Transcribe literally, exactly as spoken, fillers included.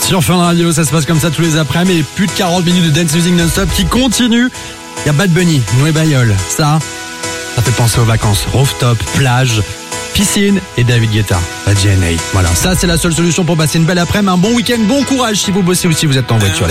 Sur Fun Radio, ça se passe comme ça tous les après-midi. Et plus de quarante minutes de dance music non-stop qui continue. Il y a Bad Bunny, Noé Bayol. Ça, ça fait penser aux vacances. Rooftop, plage, piscine et David Guetta, la D N A. Voilà, ça c'est la seule solution pour passer une belle après-midi. Un bon week-end, bon courage si vous bossez ou si vous êtes en voiture.